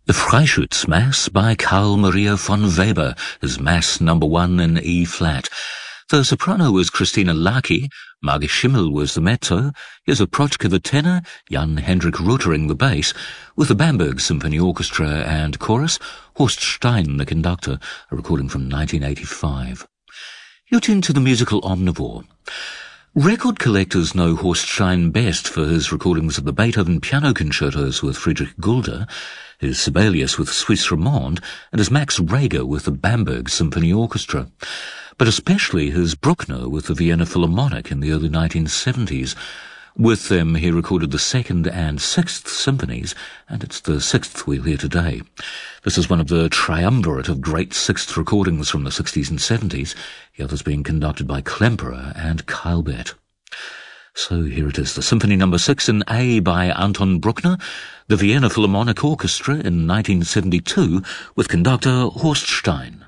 The Freischütz Mass by Carl Maria von Weber is Mass No. 1 in E-flat. The soprano was Christina Laki, Margit Schimmel was the mezzo, Josef Prochka the tenor, Jan-Hendrik Rotering the bass, with the Bamberg Symphony Orchestra and chorus, Horst Stein the conductor, a recording from 1985. You're tuned to the musical omnivore. Record collectors know Horst Stein best for his recordings of the Beethoven piano concertos with Friedrich Gulde, his Sibelius with Suisse Romande, and his Max Reger with the Bamberg Symphony Orchestra, but especially his Bruckner with the Vienna Philharmonic in the early 1970s. With them he recorded the 2nd and 6th symphonies, and it's the 6th we'll hear today. This is one of the triumvirate of great 6th recordings from the 60s and 70s, the others being conducted by Klemperer and Keilbert. So here it is, the Symphony No. 6 in A by Anton Bruckner, the Vienna Philharmonic Orchestra in 1972, with conductor Horst Stein.